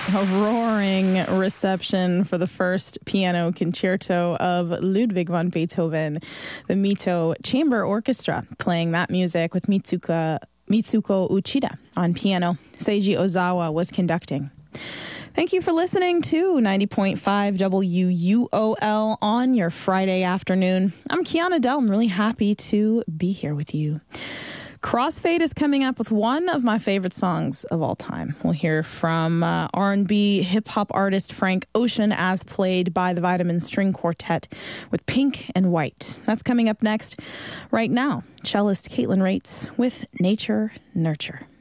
A roaring reception for the first piano concerto of Ludwig van Beethoven, the Mito Chamber Orchestra, playing that music with Mitsuko Uchida on piano. Seiji Ozawa was conducting. Thank you for listening to 90.5 WUOL on your Friday afternoon. I'm Kiana Dell. I'm really happy to be here with you. Crossfade is coming up with one of my favorite songs of all time. We'll hear from R&B hip-hop artist Frank Ocean as played by the Vitamin String Quartet with Pink and White. That's coming up next. Right now, cellist Caitlin Rates with Nature Nurture.